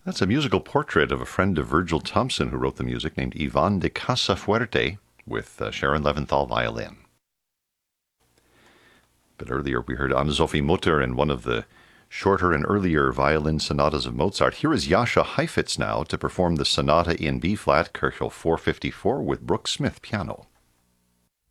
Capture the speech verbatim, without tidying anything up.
That's a musical portrait of a friend of Virgil Thomson who wrote the music, named Ivan de Casafuerte, with uh, Sharon Leventhal violin. But earlier we heard Anne-Sophie Mutter in one of the shorter and earlier violin sonatas of Mozart. Here is Jascha Heifetz now to perform the sonata in B-flat, Köchel four fifty-four, with Brooke Smith piano.